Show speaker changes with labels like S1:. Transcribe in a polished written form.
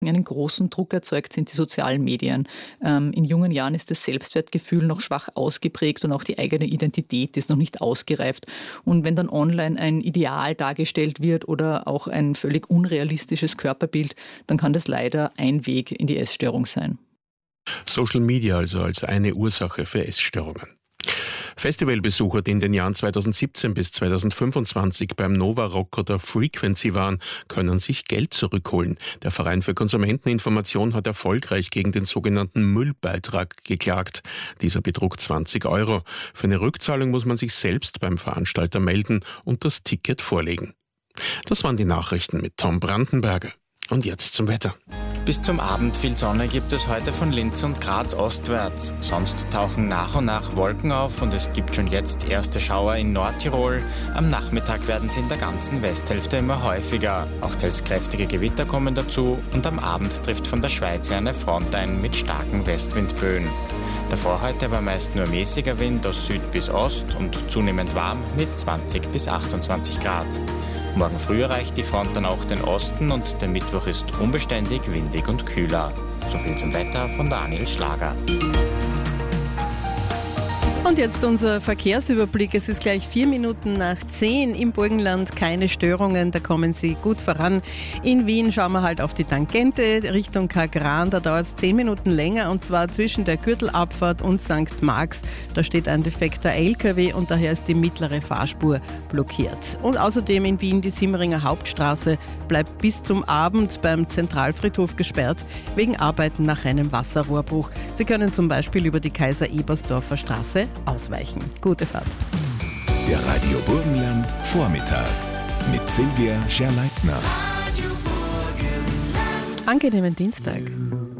S1: einen großen Druck erzeugt, sind die sozialen Medien. In jungen Jahren ist das Selbstwertgefühl noch schwach ausgeprägt und auch die eigene Identität ist noch nicht ausgereift. Und wenn dann online ein Ideal dargestellt wird oder auch ein völlig unrealistisches Körperbild, dann kann das leider ein Weg in die Essstörung sein.
S2: Social Media also als eine Ursache für Essstörungen. Festivalbesucher, die in den Jahren 2017 bis 2025 beim Nova Rock oder Frequency waren, können sich Geld zurückholen. Der Verein für Konsumenteninformation hat erfolgreich gegen den sogenannten Müllbeitrag geklagt. Dieser betrug 20 Euro. Für eine Rückzahlung muss man sich selbst beim Veranstalter melden und das Ticket vorlegen. Das waren die Nachrichten mit Tom Brandenberger. Und jetzt zum Wetter.
S3: Bis zum Abend viel Sonne gibt es heute von Linz und Graz ostwärts. Sonst tauchen nach und nach Wolken auf und es gibt schon jetzt erste Schauer in Nordtirol. Am Nachmittag werden sie in der ganzen Westhälfte immer häufiger. Auch teils kräftige Gewitter kommen dazu und am Abend trifft von der Schweiz eine Front ein mit starken Westwindböen. Davor heute war meist nur mäßiger Wind aus Süd bis Ost und zunehmend warm mit 20 bis 28 Grad. Morgen früh erreicht die Front dann auch den Osten und der Mittwoch ist unbeständig, windig und kühler. So viel zum Wetter von Daniel Schlager.
S4: Und jetzt unser Verkehrsüberblick. Es ist gleich 4 Minuten nach 10 im Burgenland. Keine Störungen, da kommen Sie gut voran. In Wien schauen wir halt auf die Tangente Richtung Kagran. Da dauert es 10 Minuten länger und zwar zwischen der Gürtelabfahrt und St. Marx. Da steht ein defekter LKW und daher ist die mittlere Fahrspur blockiert. Und außerdem in Wien die Simmeringer Hauptstraße bleibt bis zum Abend beim Zentralfriedhof gesperrt wegen Arbeiten nach einem Wasserrohrbruch. Sie können zum Beispiel über die Kaiser-Ebersdorfer Straße ausweichen. Gute Fahrt.
S5: Der Radio Burgenland Vormittag mit Silvia Scherleitner.
S4: Angenehmen Dienstag.